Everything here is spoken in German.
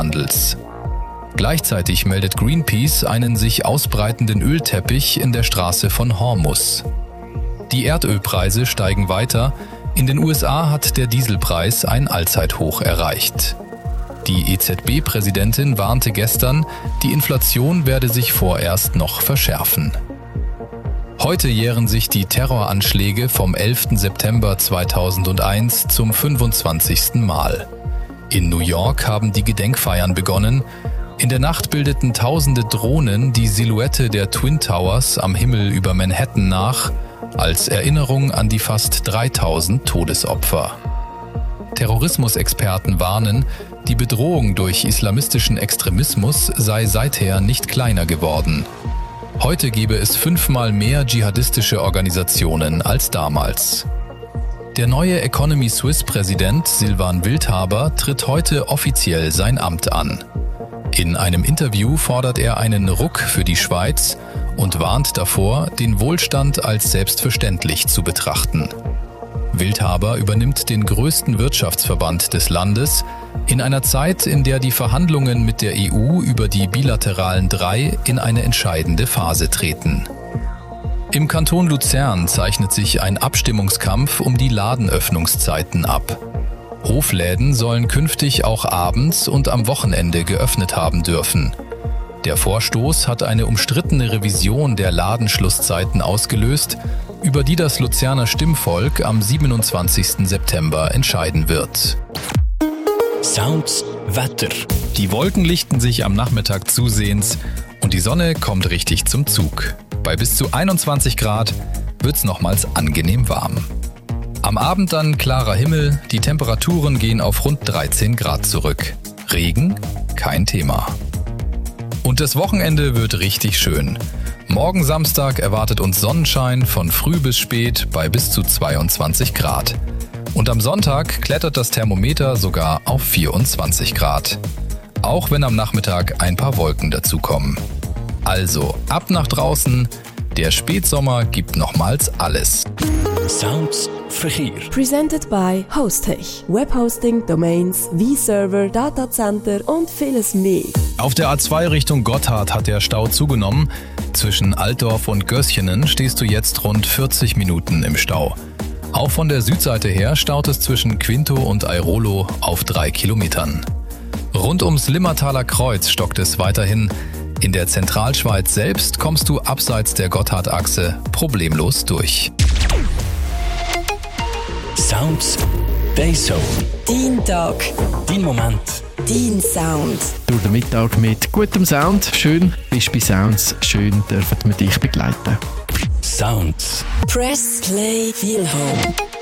Handels. Gleichzeitig meldet Greenpeace einen sich ausbreitenden Ölteppich in der Straße von Hormuz. Die Erdölpreise steigen weiter. In den USA hat der Dieselpreis ein Allzeithoch erreicht. Die EZB-Präsidentin warnte gestern, die Inflation werde sich vorerst noch verschärfen. Heute jähren sich die Terroranschläge vom 11. September 2001 zum 25. Mal. In New York haben die Gedenkfeiern begonnen. In der Nacht bildeten tausende Drohnen die Silhouette der Twin Towers am Himmel über Manhattan nach, als Erinnerung an die fast 3000 Todesopfer. Terrorismusexperten warnen, die Bedrohung durch islamistischen Extremismus sei seither nicht kleiner geworden. Heute gebe es 5-mal mehr dschihadistische Organisationen als damals. Der neue Economy Suisse-Präsident Silvan Wildhaber tritt heute offiziell sein Amt an. In einem Interview fordert er einen Ruck für die Schweiz und warnt davor, den Wohlstand als selbstverständlich zu betrachten. Wildhaber übernimmt den größten Wirtschaftsverband des Landes in einer Zeit, in der die Verhandlungen mit der EU über die bilateralen 3 in eine entscheidende Phase treten. Im Kanton Luzern zeichnet sich ein Abstimmungskampf um die Ladenöffnungszeiten ab. Hofläden sollen künftig auch abends und am Wochenende geöffnet haben dürfen. Der Vorstoß hat eine umstrittene Revision der Ladenschlusszeiten ausgelöst, über die das Luzerner Stimmvolk am 27. September entscheiden wird. Sounds Wetter. Die Wolken lichten sich am Nachmittag zusehends und die Sonne kommt richtig zum Zug. Bei bis zu 21 Grad wird's nochmals angenehm warm. Am Abend dann klarer Himmel, die Temperaturen gehen auf rund 13 Grad zurück. Regen? Kein Thema. Und das Wochenende wird richtig schön. Morgen Samstag erwartet uns Sonnenschein von früh bis spät bei bis zu 22 Grad. Und am Sonntag klettert das Thermometer sogar auf 24 Grad. Auch wenn am Nachmittag ein paar Wolken dazukommen. Also ab nach draußen, der Spätsommer gibt nochmals alles. Sounds Verkehr. Presented by Hostech. Webhosting, Domains, V-Server, Datacenter und vieles mehr. Auf der A2 Richtung Gotthard hat der Stau zugenommen. Zwischen Altdorf und Gößchenen stehst du jetzt rund 40 Minuten im Stau. Auch von der Südseite her staut es zwischen Quinto und Airolo auf 3 Kilometern. Rund ums Limmertaler Kreuz stockt es weiterhin. In der Zentralschweiz selbst kommst du abseits der Gotthardachse problemlos durch. Sounds Dayzone. Dein Tag. Dein Moment. Dein Sound. Durch den Mittag mit gutem Sound. Schön bist du bei Sounds. Schön dürfen wir dich begleiten. Sounds. Press Play Feel Home.